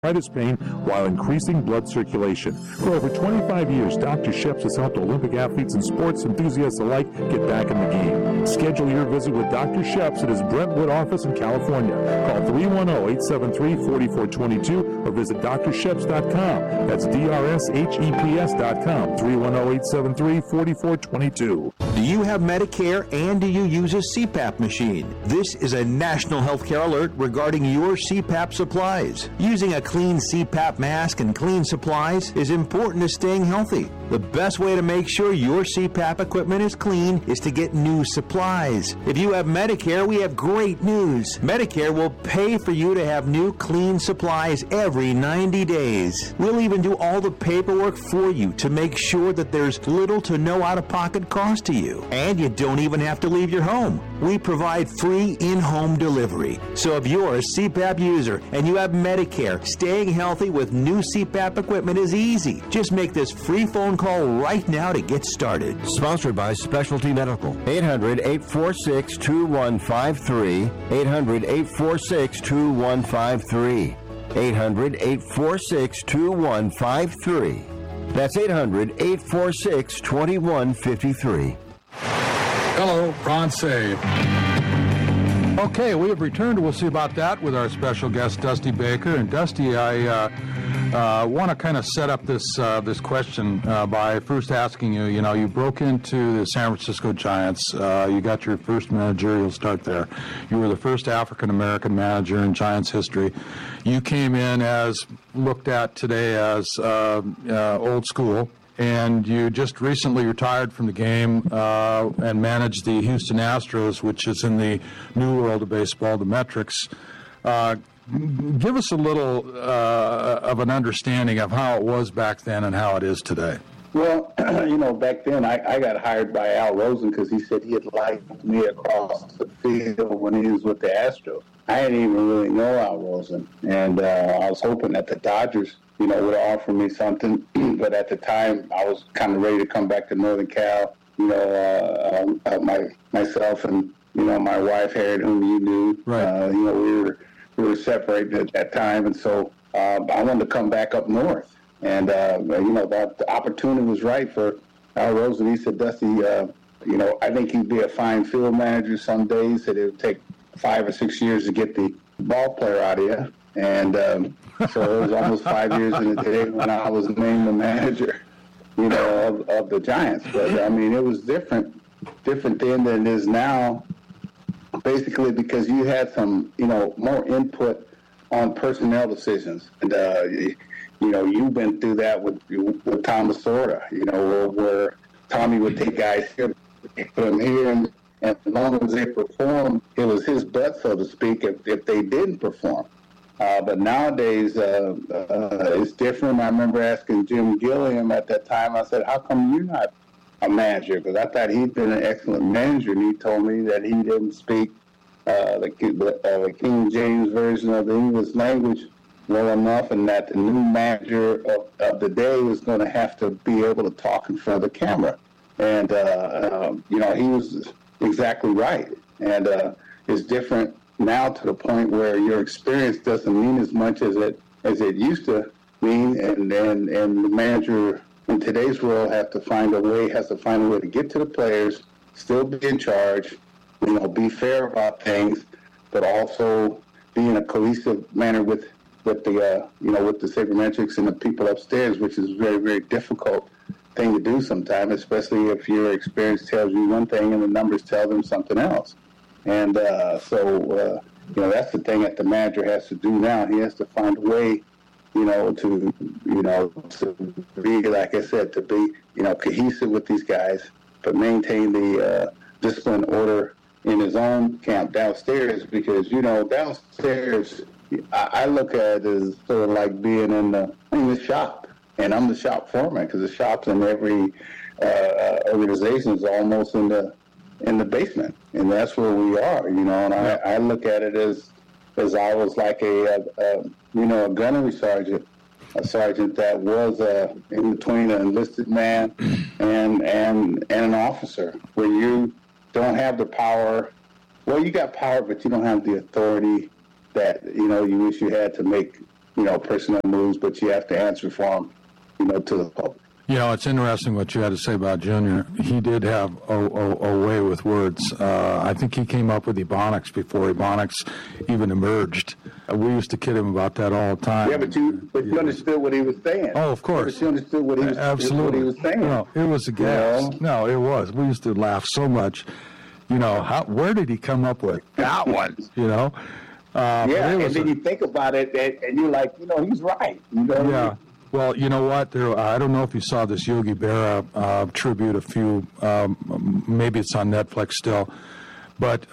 arthritis pain while increasing blood circulation. For over 25 years, Dr. Sheps has helped Olympic athletes and sports enthusiasts alike get back in the game. Schedule your visit with Dr. Sheps at his Brentwood office in California. Call 310-873-4422 or visit drsheps.com. That's DRSHEPS.com. 310-873-4422. Do you have Medicare and do you use a CPAP machine? This is a national healthcare alert regarding your CPAP supplies. Using a clean CPAP mask and clean supplies is important to staying healthy. The best way to make sure your CPAP equipment is clean is to get new supplies. If you have Medicare, we have great news. Medicare will pay for you to have new clean supplies every 90 days. We'll even do all the paperwork for you to make sure that there's little to no out-of-pocket cost to you. And you don't even have to leave your home. We provide free in-home delivery. So if you're a CPAP user and you have Medicare, staying healthy with new CPAP equipment is easy. Just make this free phone call right now to get started. Sponsored by Specialty Medical. 800-846-2153. 800-846-2153. 800-846-2153. That's 800-846-2153. Hello, Ron Say. Okay, we have returned. We'll see about that with our special guest, Dusty Baker. And Dusty, I want to kind of set up this question by first asking you, you broke into the San Francisco Giants. You got your first managerial start there. You were the first African-American manager in Giants history. You came in as, looked at today as old school. And you just recently retired from the game and managed the Houston Astros, which is in the new world of baseball, the Metrics. Give us a little of an understanding of how it was back then and how it is today. Well, back then I got hired by Al Rosen because he said he had liked me across the field when he was with the Astros. I didn't even really know Al Rosen, and I was hoping that the Dodgers would offer me something. But at the time, I was kind of ready to come back to Northern Cal. Myself and, my wife, Harriet, whom you knew, right. We were separated at that time. And so I wanted to come back up north. And, the opportunity was right for Al Rosen. He said, Dusty, I think you'd be a fine field manager someday. He said it would take 5 or 6 years to get the ball player out of you. And so it was almost 5 years in the day when I was named the manager, of the Giants. But, it was different then than it is now, basically because you had some, more input on personnel decisions. And, you've been through that with Thomas Sorda, where Tommy would take guys here, put them here, and as long as they performed, it was his butt, so to speak, if they didn't perform. But nowadays, it's different. I remember asking Jim Gilliam at that time, I said, how come you're not a manager? Because I thought he'd been an excellent manager, and he told me that he didn't speak the King James version of the English language well enough, and that the new manager of the day was going to have to be able to talk in front of the camera. And, he was exactly right. And it's different now to the point where your experience doesn't mean as much as it used to mean, and the manager in today's world has to find a way to get to the players, still be in charge, be fair about things, but also be in a cohesive manner with the sabermetrics and the people upstairs, which is very, very difficult thing to do sometimes, especially if your experience tells you one thing and the numbers tell them something else. And so that's the thing that the manager has to do now. He has to find a way, to be, like I said, to be, cohesive with these guys, but maintain the discipline order in his own camp downstairs, because, downstairs, I look at it as sort of like being in the shop, and I'm the shop foreman, because the shops in every organization is almost in the basement, and that's where we are, and I look at it as I was like a gunnery sergeant, a sergeant that was in between an enlisted man and an officer, where you don't have the power. Well, you got power, but you don't have the authority that you wish you had to make personnel moves, but you have to answer for them, to the public. It's interesting what you had to say about Junior. He did have a way with words. I think he came up with Ebonics before Ebonics even emerged. We used to kid him about that all the time. Yeah, but you understood what he was saying. Oh, of course. But you understood what he was, Absolutely. What he was saying. No, it was a gas. No, it was. We used to laugh so much. Where did he come up with that one? Yeah, and then you think about it, and you're like, he's right. Yeah. Well, you know what? I don't know if you saw this Yogi Berra tribute. Maybe it's on Netflix still. But,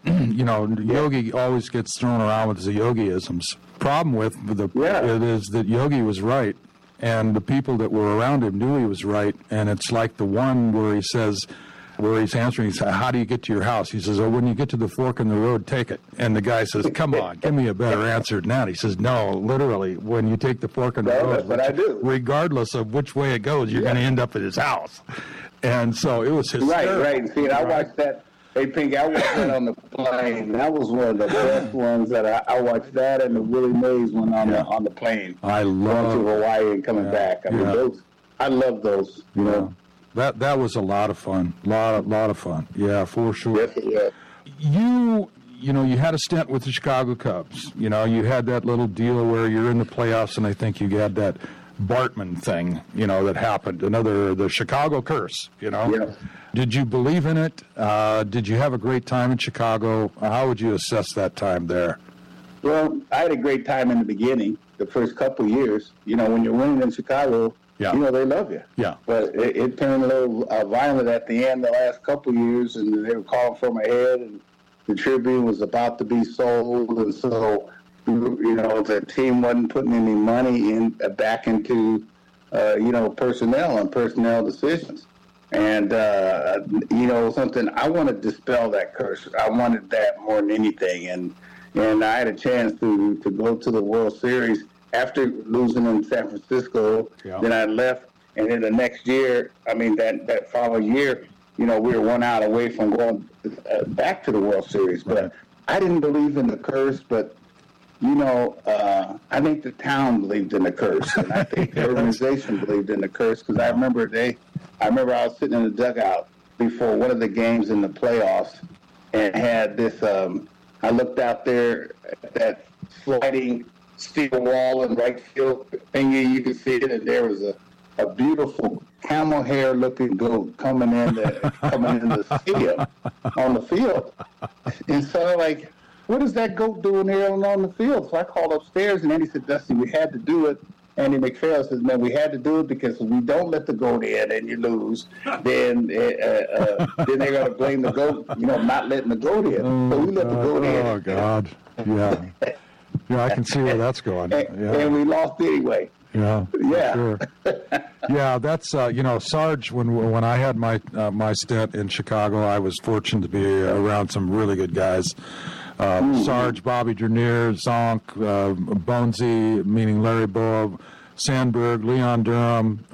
Yogi always gets thrown around with the Yogi-isms. Problem with it is that Yogi was right, and the people that were around him knew he was right. And it's like the one where he says, where he's answering, he says, how do you get to your house? He says, when you get to the fork in the road, take it. And the guy says, come on, give me a better answer than that. He says, no, literally, when you take the fork in the road, that's what I do. Regardless of which way it goes, you're going to end up at his house. And so it was hysterical. Right. See, I watched that. Hey, Pinky, I watched that on the plane. That was one of the best ones that I watched. That and the Willie Mays one on the plane. I love going to Hawaii and coming back. I mean, those. I love those. That was a lot of fun. Lot of fun. Yeah, for sure. Yes. You had a stint with the Chicago Cubs. You had that little deal where you're in the playoffs, and I think you had that Bartman thing, that happened. The Chicago curse, Yeah. Did you believe in it? Did you have a great time in Chicago? How would you assess that time there? Well, I had a great time in the beginning, the first couple years. When you're winning in Chicago, they love you. Yeah. But it turned a little violent at the end the last couple years, and they were calling for my head, and the Tribune was about to be sold, and so, the team wasn't putting any money back into, personnel and personnel decisions. And, something, I want to dispel that curse. I wanted that more than anything. And I had a chance to go to the World Series after losing in San Francisco. Yeah. Then I left. And then the next year, that following year, we were 1 out away from going back to the World Series. But right. I didn't believe in the curse, but I think the town believed in the curse, and I think the organization believed in the curse, because I remember I was sitting in the dugout before one of the games in the playoffs, and had this. I looked out there at that sliding steel wall in right field. You could see it, and there was a beautiful camel hair looking goat coming in the stadium on the field, and so what is that goat doing here on the field? So I called upstairs, and Andy said, Dusty, we had to do it. Andy McPhail says, man, we had to do it because if we don't let the goat in and you lose, then they're going to blame the goat, not letting the goat in. So we let the goat in. Oh, God. Yeah. Yeah, I can see where that's going. And we lost anyway. Yeah. Sure. Yeah, that's Sarge. When I had my stint in Chicago, I was fortunate to be around some really good guys. Sarge, Bobby Dernier, Zonk, Bonesy, meaning Larry Boa, Sandberg, Leon Durham,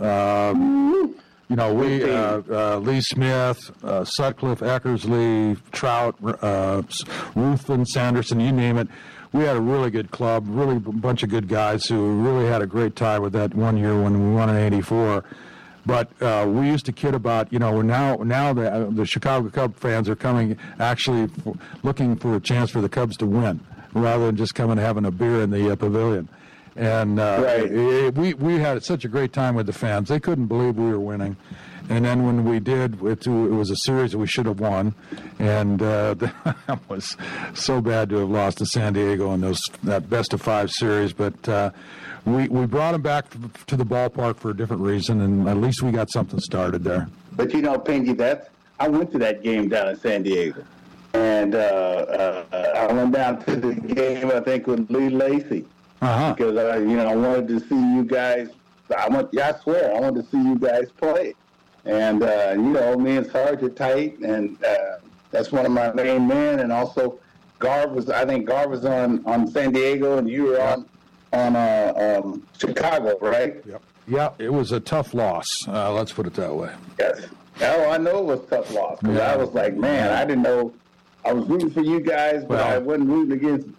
Lee Smith, Sutcliffe, Eckersley, Trout, Ruthven, Sanderson, you name it. We had a really good club, really a bunch of good guys who really had a great time with that one year when we won in '84. But we used to kid about, now the Chicago Cub fans are coming actually looking for a chance for the Cubs to win rather than just coming and having a beer in the pavilion. And we had such a great time with the fans. They couldn't believe we were winning. And then when we did, it was a series that we should have won. And that was so bad to have lost to San Diego in that best-of-5 series. But we brought them back to the ballpark for a different reason, and at least we got something started there. But, Pinky, I went to that game down in San Diego. And I went down to the game, I think, with Lee Lacy. Uh-huh. Because, I wanted to see you guys. I swear, I wanted to see you guys play. And, me and Sarge are tight, and that's one of my main men. And also, Garv was on San Diego, and you were on Chicago, right? Yep. Yeah, it was a tough loss. Let's put it that way. Yes. Oh, I know it was a tough loss. Because I was like, man, I didn't know I was rooting for you guys, but I wasn't rooting against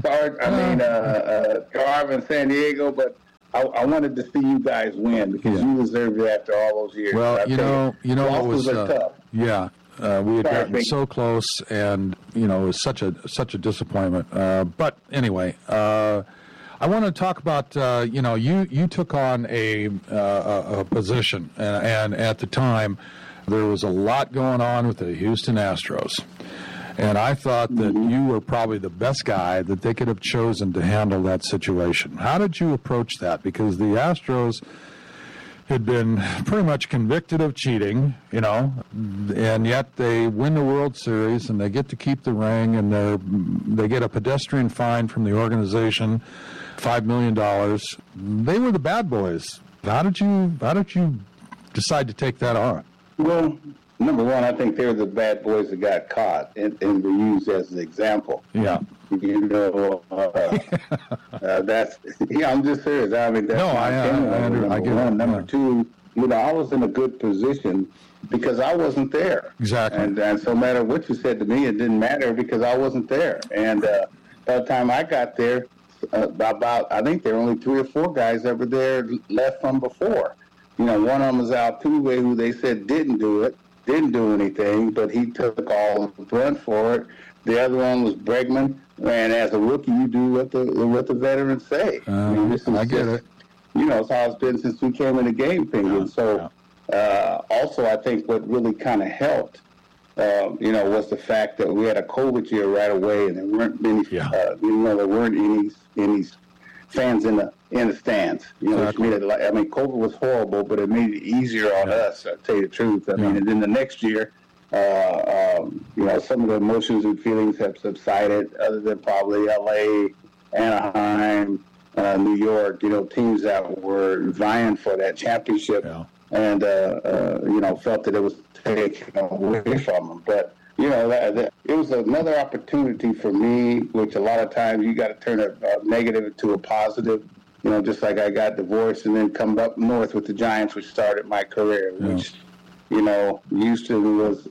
Carvin San Diego, but I wanted to see you guys win because you deserved it after all those years. Well, you know, it was tough. Yeah. We had gotten so close, and it was such a disappointment. But anyway, I want to talk about you took on a position, and at the time there was a lot going on with the Houston Astros, and I thought that you were probably the best guy that they could have chosen to handle that situation. How did you approach that? Because the Astros had been pretty much convicted of cheating, and yet they win the World Series and they get to keep the ring, and they get a pedestrian fine from the organization, $5 million. They were the bad boys. How did you decide to take that on? Well, number one, I think they're the bad boys that got caught and were used as an example. Yeah. That's. I'm just serious. I mean, that's I get it. Number two, I was in a good position because I wasn't there. Exactly. And so no matter what you said to me, it didn't matter because I wasn't there. And by the time I got there, I think there were only 3 or 4 guys that were there left from before. One of them was Altuve, who they said didn't do anything, but he took all the brunt for it. The other one was Bregman, and as a rookie, you do what the veterans say. I get it. It's how it's been since we came in the game, Penguin. Also, I think what really kind of helped, was the fact that we had a COVID year right away, and there weren't many, there weren't any fans in the stands. Which made it COVID was horrible, but it made it easier on us. I'll tell you the truth. And then the next year. Some of the emotions and feelings have subsided, other than probably L.A., Anaheim, New York. Teams that were vying for that championship, and felt that it was taken away from them. But it was another opportunity for me, which a lot of times you got to turn a negative into a positive. Just like I got divorced and then come up north with the Giants, which started my career, which. Houston was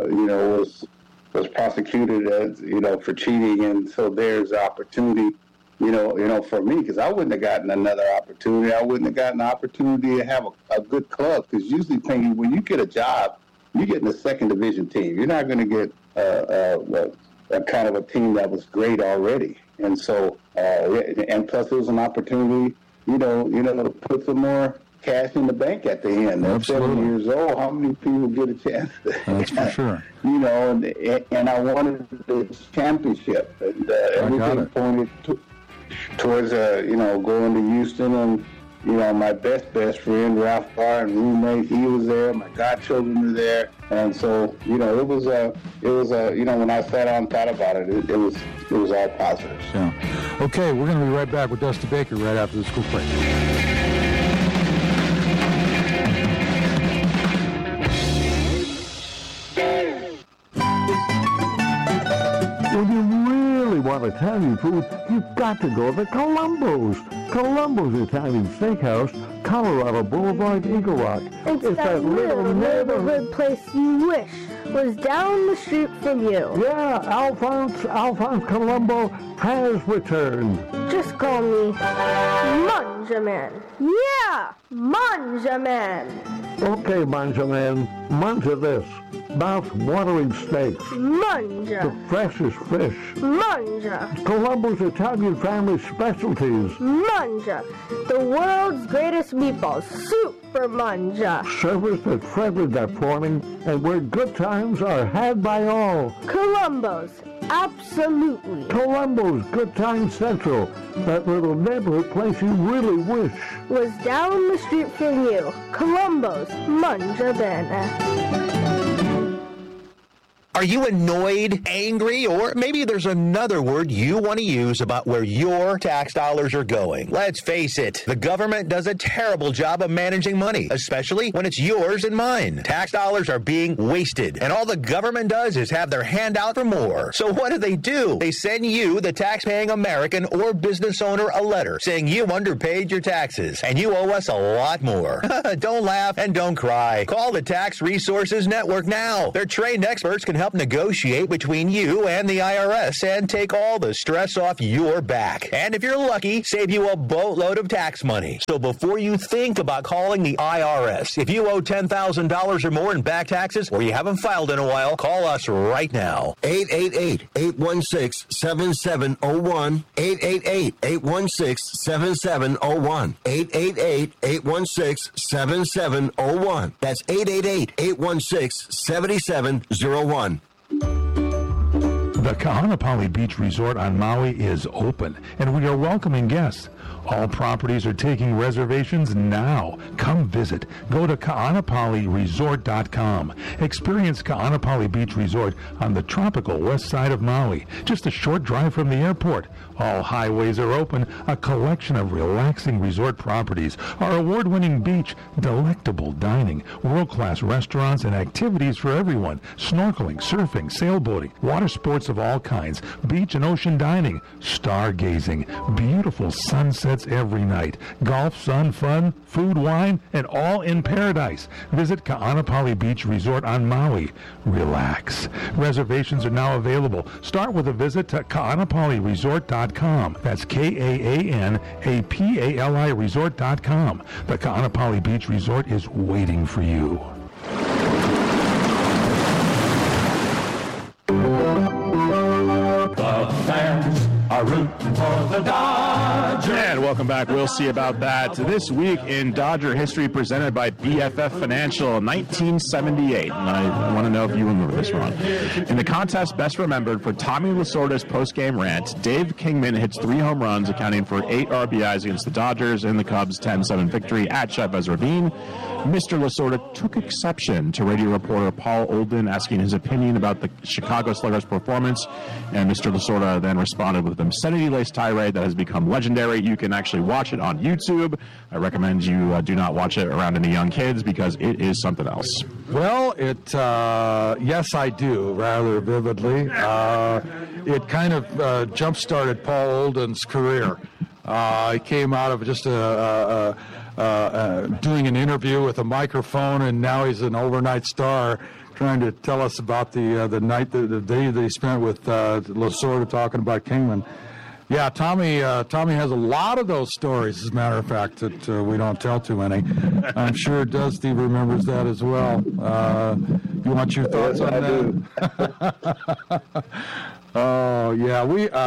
prosecuted as, for cheating. And so there's opportunity, for me, because I wouldn't have gotten another opportunity. I wouldn't have gotten the opportunity to have a good club. Because usually, when you get a job, you get in a second division team. You're not going to get a kind of a team that was great already. And so, and plus it was an opportunity, to put some more cash in the bank at the end. At 7 years old, how many people get a chance to That's for sure. And I wanted the championship, and everything pointed towards going to Houston. And my best friend Ralph Barr and roommate, he was there. My godchildren were there, and so it was when I sat down and thought about it, it was all positive. Yeah. Okay, we're going to be right back with Dusty Baker right after this quick break. When you really want Italian food, you've got to go to Columbo's. Columbo's Italian Steakhouse, Colorado Boulevard, Eagle Rock. It's that little neighborhood place you wish was down the street from you. Yeah, Alphonse Columbo has returned. Just call me Manja Man. Yeah, Manja Man. Okay, Manja Man, manja this. Mouth-watering steaks. Manja. The freshest fish. Manja. Columbo's Italian family specialties. Manja. The world's greatest meatballs. Super Manja. Serviced at friendly that morning, and where good times are had by all. Columbo's. Absolutely. Columbo's Good Time Central. That little neighborhood place you really wish was down the street from you. Columbo's Manja Bene. Are you annoyed, angry, or maybe there's another word you want to use about where your tax dollars are going? Let's face it, the government does a terrible job of managing money, especially when it's yours and mine. Tax dollars are being wasted, and all the government does is have their hand out for more. So what do? They send you, the tax-paying American or business owner, a letter saying you underpaid your taxes, and you owe us a lot more. Don't laugh and don't cry. Call the Tax Resources Network now. Their trained experts can help help negotiate between you and the IRS and take all the stress off your back. And if you're lucky, save you a boatload of tax money. So before you think about calling the IRS, if you owe $10,000 or more in back taxes or you haven't filed in a while, call us right now. 888-816-7701. 888-816-7701. 888-816-7701. That's 888-816-7701. The Kahanapali Beach Resort on Maui is open, and we are welcoming guests. All properties are taking reservations now. Come visit. Go to kaanapaliresort.com. Experience Kaanapali Beach Resort on the tropical west side of Maui, just a short drive from the airport. All highways are open, a collection of relaxing resort properties, our award-winning beach, delectable dining, world-class restaurants, and activities for everyone. Snorkeling, surfing, sailboating, water sports of all kinds, beach and ocean dining, stargazing, beautiful sunsets every night, golf, sun, fun, food, wine, and all in paradise. Visit Kaanapali Beach Resort on Maui. Relax. Reservations are now available. Start with a visit to kaanapaliresort.com. That's Kaanapali resort.com. The Kaanapali Beach Resort is waiting for you. The fans are rooting for the Dodgers. And welcome back. We'll see about that this week in Dodger history, presented by BFF Financial, 1978. And I want to know if you remember this one. In the contest best remembered for Tommy Lasorda's post-game rant, Dave Kingman hits 3 home runs, accounting for 8 RBIs against the Dodgers in the Cubs' 10-7 victory at Chavez Ravine. Mr. Lasorda took exception to radio reporter Paul Olden asking his opinion about the Chicago Sluggers' performance, and Mr. Lasorda then responded with an obscenity-laced tirade that has become legendary. You can actually watch it on YouTube. I recommend you do not watch it around any young kids because it is something else. Well, yes, I do, rather vividly. It kind of jump-started Paul Olden's career. He came out of just doing an interview with a microphone, and now he's an overnight star, trying to tell us about the day that he spent with Lasorda talking about Kingman. Yeah, Tommy has a lot of those stories, as a matter of fact, that we don't tell too many. I'm sure Dusty remembers that as well. You want your thoughts on that? Oh, yeah.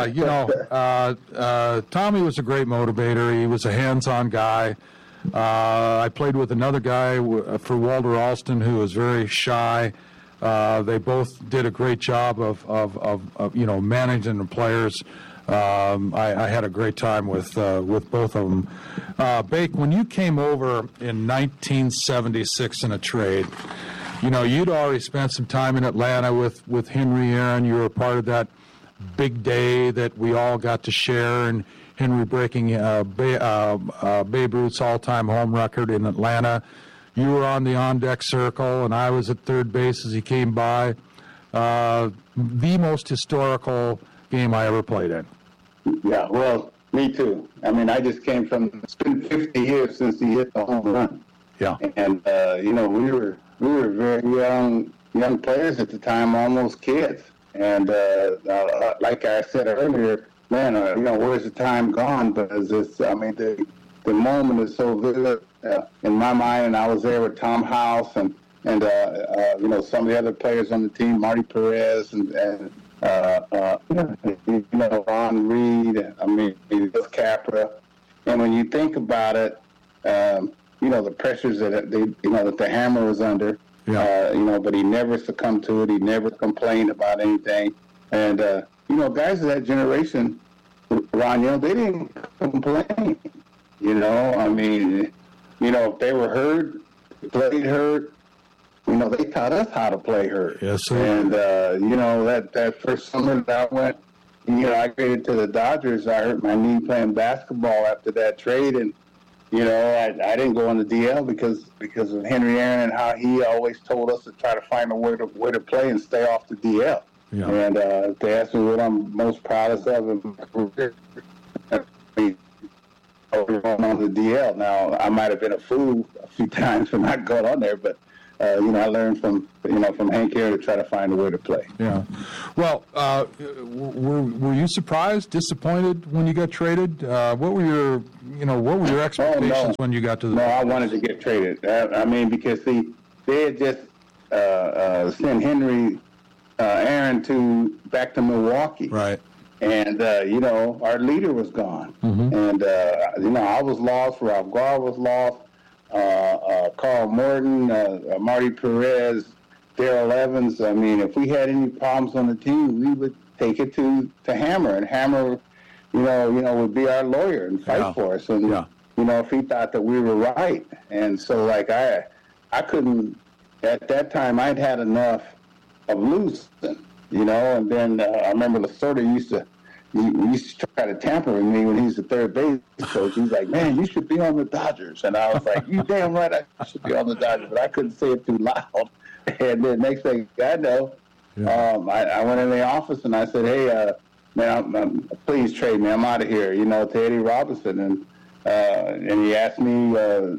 Tommy was a great motivator. He was a hands-on guy. I played with another guy for Walter Alston who was very shy. They both did a great job of managing the players. I had a great time with both of them. Bake, when you came over in 1976 in a trade, you'd already spent some time in Atlanta with Henry Aaron. You were a part of that big day that we all got to share, and Henry breaking Babe Ruth's all-time home record in Atlanta. You were on the on-deck circle, and I was at third base as he came by. The most historical game I ever played in. Yeah, well, me too. I mean, I just came from, it's been 50 years since he hit the home run. Yeah. And, we were very young players at the time, almost kids. And like I said earlier, man, where's the time gone? Because the moment is so vivid in my mind. And I was there with Tom House and some of the other players on the team, Marty Perez and Ron Reed, Capra. And when you think about it, the pressures that the Hammer was under, but he never succumbed to it. He never complained about anything. And, guys of that generation, Ron, they didn't complain. If they were hurt, played hurt, they taught us how to play hurt. Yes, sir. And, that first summer that I went, I traded to the Dodgers. I hurt my knee playing basketball after that trade. And, I didn't go on the DL because of Henry Aaron and how he always told us to try to find a way to play and stay off the DL. Yeah. And if they ask me what I'm most proudest of in my career, going on the DL. Now, I might have been a fool a few times for not going on there, but I learned from Hank Aaron to try to find a way to play. Yeah. Well, were you surprised, disappointed when you got traded? What were your expectations when you got to the? No, I wanted to get traded. Because they had just sent Henry Aaron back to Milwaukee. Right. And, our leader was gone. Mm-hmm. And, I was lost. Ralph Gar was lost. Carl Morton, Marty Perez, Darrell Evans. I mean, if we had any problems on the team, we would take it to Hammer. And Hammer, would be our lawyer and fight for us. And, if he thought that we were right. And so, I couldn't, at that time, I'd had enough of losing. And then I remember Lasorda used to try to tamper with me when he was the third base coach. He was like, man, you should be on the Dodgers. And I was like, you damn right I should be on the Dodgers. But I couldn't say it too loud. And then next thing I know, I went in the office and I said, hey, man, please trade me. I'm out of here, to Eddie Robinson. And he asked me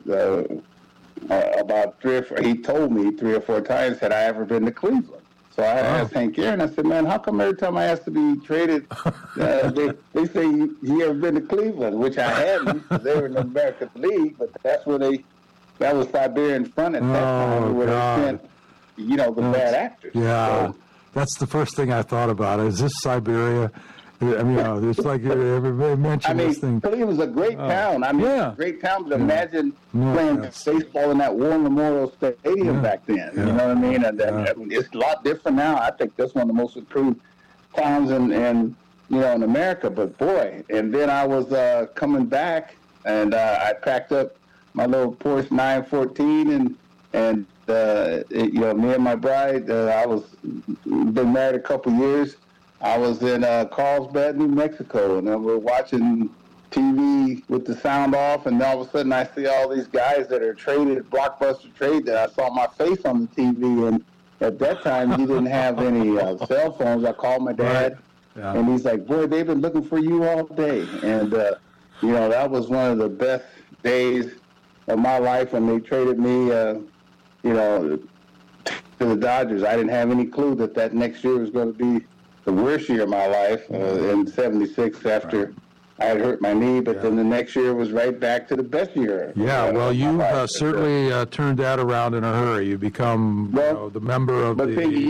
about he told me 3 or 4 times, had I ever been to Cleveland? So I asked Hank Aaron, I said, man, how come every time I asked to be traded, they say you ever been to Cleveland, which I hadn't, because they were in the American League, but that's where that was Siberian Front at that time, where they sent, the bad actors. Yeah, so, that's the first thing I thought about. Is this Siberia? I mean, it's like everybody mentioned this thing. Cleveland's a great town. I mean, it's a great town, but imagine playing baseball in that War Memorial Stadium back then. You know what I mean? And I mean, it's a lot different now. I think that's one of the most improved towns in America. But boy, and then I was coming back, and I packed up my little Porsche 914, and me and my bride. I was been married a couple years. I was in Carlsbad, New Mexico, and we're watching TV with the sound off, and all of a sudden I see all these guys that are traded, blockbuster trade, that I saw my face on the TV, and at that time he didn't have any cell phones. I called my dad, and he's like, boy, they've been looking for you all day. And, that was one of the best days of my life when they traded me, to the Dodgers. I didn't have any clue that next year was going to be the worst year of my life in '76 after I had hurt my knee, but then the next year was right back to the best year. Yeah, well, you certainly turned that around in a hurry. You become the member of but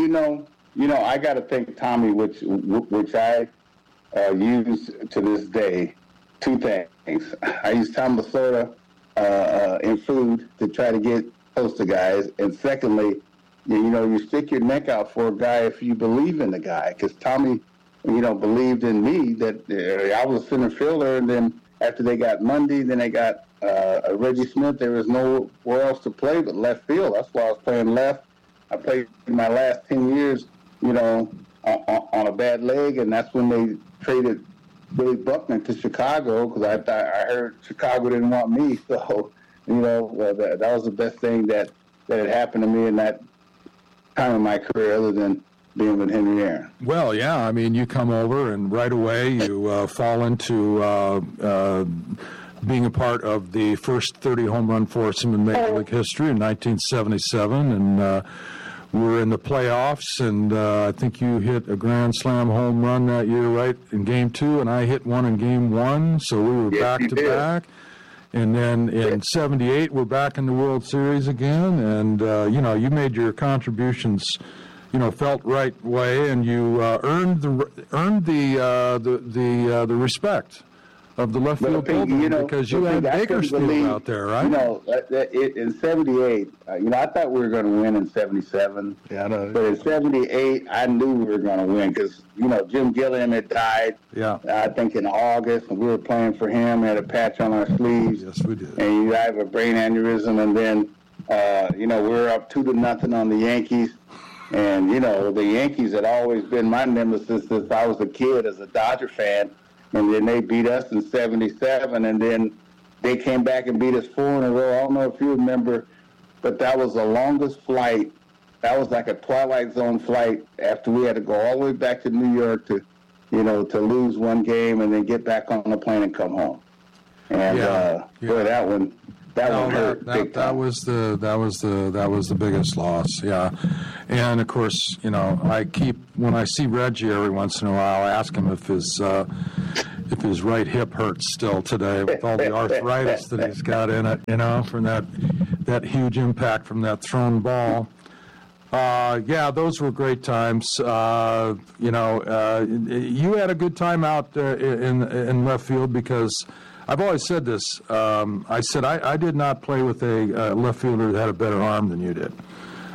I got to thank Tommy, which I use to this day. 2 things. I use Tom Lasorda in food to try to get close to guys, and secondly, you stick your neck out for a guy if you believe in the guy. Because Tommy, believed in me that I was a center fielder, and then after they got Mundy, then they got Reggie Smith. There was nowhere else to play but left field. That's why I was playing left. I played my last 10 years, on a bad leg, and that's when they traded Billy Buckner to Chicago, because I heard Chicago didn't want me. So, that was the best thing that had happened to me in that time of my career, other than being with Henry Aaron. Well, yeah, I mean, you come over and right away you fall into being a part of the first 30 home run foursome in Major League history in 1977, and we're in the playoffs, and I think you hit a grand slam home run that year, right, in Game 2, and I hit one in Game 1, so we were back to back. And then in '78, we're back in the World Series again, and you made your contributions, felt right way, and you earned the respect of the left field building, because you had Bakersfield out there, right? In '78, I thought we were going to win in '77. Yeah, I know. But in '78, I knew we were going to win because Jim Gilliam had died. Yeah. I think in August, and we were playing for him. Had a patch on our sleeves. Yes, we did. And you have a brain aneurysm, and then we were up 2-0 on the Yankees. And the Yankees had always been my nemesis since I was a kid as a Dodger fan. And then they beat us in '77, and then they came back and beat us 4 in a row. I don't know if you remember, but that was the longest flight. That was like a Twilight Zone flight after we had to go all the way back to New York to lose one game and then get back on the plane and come home. And boy, that one That one hurt big time. That was the biggest loss. Yeah, and of course, when I see Reggie every once in a while, I ask him if his right hip hurts still today with all the arthritis that he's got in it. From that huge impact from that thrown ball. Those were great times. You had a good time out in left field because I've always said this. I said I did not play with a left fielder that had a better arm than you did.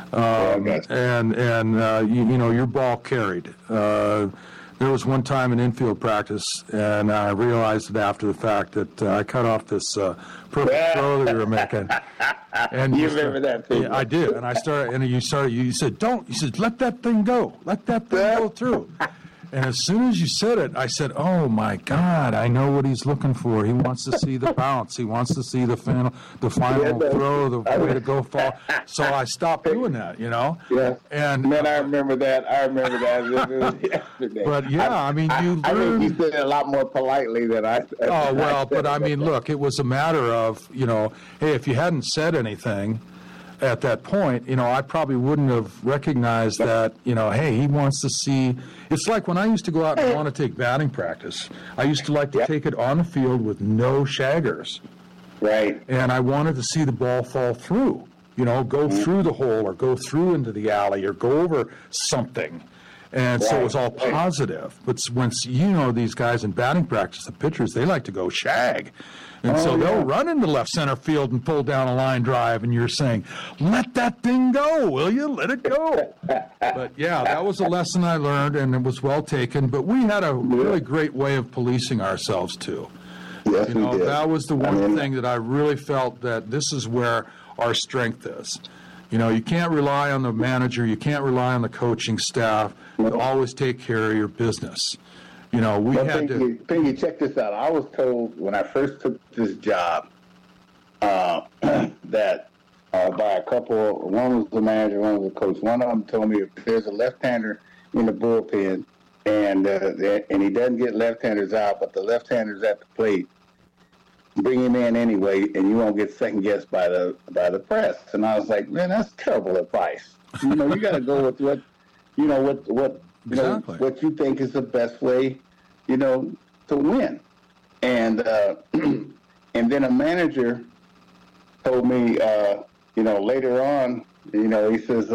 Your ball carried. There was one time in infield practice, and I realized it after the fact that I cut off this perfect throw that you were making. And you remember that too? Yeah, I did. And you said, don't. You said, let that thing go. Let that thing go through. And as soon as you said it, I said, oh, my God, I know what he's looking for. He wants to see the bounce. He wants to see the final throw, the way to go fall. So I stopped doing that, Yeah. And man, I remember that. It was yesterday. But, you learn. I think you said it a lot more politely than I said. Oh, well, but, look, it was a matter of, hey, if you hadn't said anything at that point, I probably wouldn't have recognized that, hey, he wants to see. It's like when I used to go out and want to take batting practice, I used to like to take it on the field with no shaggers. Right. And I wanted to see the ball fall through, go through the hole or go through into the alley or go over something. And so it was all positive. But once these guys in batting practice, the pitchers, they like to go shag. And they'll run into left center field and pull down a line drive, and you're saying, let that thing go, will you? Let it go. But, that was a lesson I learned, and it was well taken. But we had a really great way of policing ourselves, too. Yes, we did. That was the one thing that I really felt that this is where our strength is. You can't rely on the manager. You can't rely on the coaching staff to always take care of your business. Pinky, check this out. I was told when I first took this job that by a couple, one was the manager, one was the coach. One of them told me if there's a left-hander in the bullpen and he doesn't get left-handers out, but the left-hander's at the plate, bring him in anyway, and you won't get second-guessed by the press. And I was like, man, that's terrible advice. You got to go with what what you think is the best way, to win. And and then a manager told me, later on, he says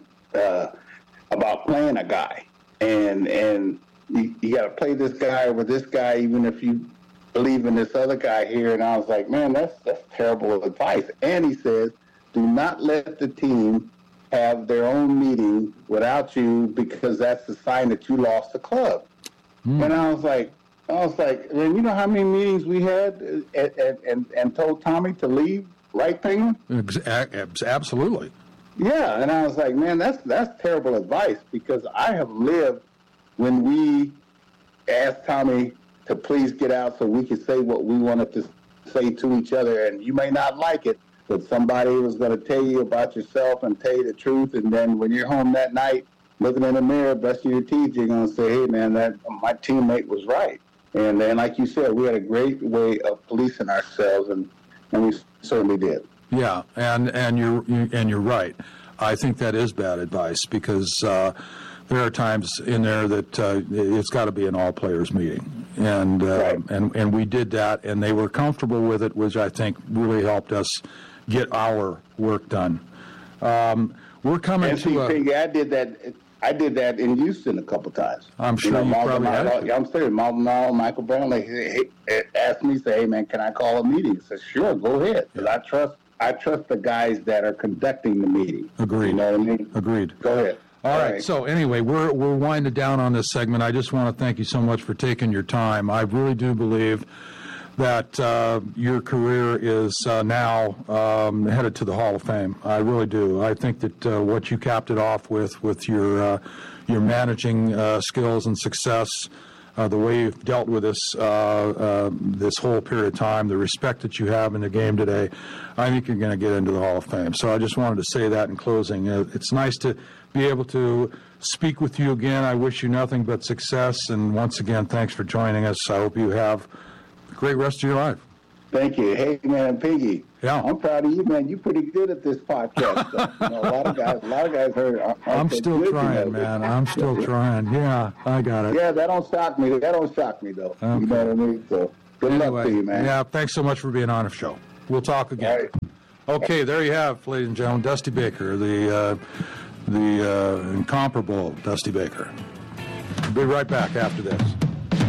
about playing a guy, and you got to play this guy over this guy, even if you believe in this other guy here. And I was like, man, that's terrible advice. And he says, do not let the team have their own meeting without you, because that's the sign that you lost the club. And I was like, man, you know how many meetings we had and told Tommy to leave, right, Penguin? Absolutely. Yeah, and I was like, man, that's terrible advice, because I have lived when we asked Tommy to please get out so we could say what we wanted to say to each other, and you may not like it, but somebody was going to tell you about yourself and tell you the truth, and then when you're home that night, looking in the mirror, brushing your teeth, you're going to say, hey, man, that my teammate was right. And then, like you said, we had a great way of policing ourselves, and we certainly did. Yeah, and you're right. I think that is bad advice, because there are times in there that it's got to be an all-players meeting. And and we did that, and they were comfortable with it, which I think really helped us get our work done. We're coming and to I did that in Houston a couple times. I'm sure you probably had to. I'm serious. Maldonado, Michael Brown, asked me, say, hey, man, can I call a meeting? I said, sure, go ahead. Because I trust the guys that are conducting the meeting. Agreed. You know what I mean? Agreed. Go ahead. All right. So anyway, we're winding down on this segment. I just want to thank you so much for taking your time. I really do believe that your career is now headed to the Hall of Fame. I really do. I think that what you capped it off with your managing skills and success, the way you've dealt with this whole period of time, the respect that you have in the game today, I think you're going to get into the Hall of Fame. So I just wanted to say that in closing. It's nice to be able to speak with you again. I wish you nothing but success. And once again, thanks for joining us. I hope you have a great rest of your life. Thank you. Hey, man, Piggy. Yeah. I'm proud of you, man. You're pretty good at this podcast stuff. You know, a lot of guys heard. I'm still trying, man. I'm still trying. Yeah, I got it. Yeah, that don't shock me. That don't shock me, though. Okay. You know what I mean? So good luck to you, man. Yeah, thanks so much for being on the show. We'll talk again. Right. Okay, there you have, ladies and gentlemen, Dusty Baker, the incomparable Dusty Baker. Be right back after this.